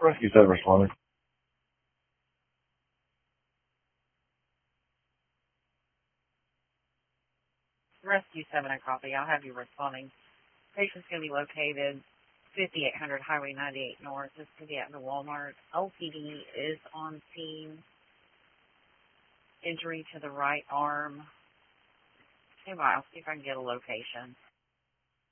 Rescue 7 responding. Rescue 7, I copy. I'll have you responding. Patient's going to be located 5800 Highway 98 North. This could be at the Walmart. LPD is on scene. Injury to the right arm. Okay, bye. I'll see if I can get a location.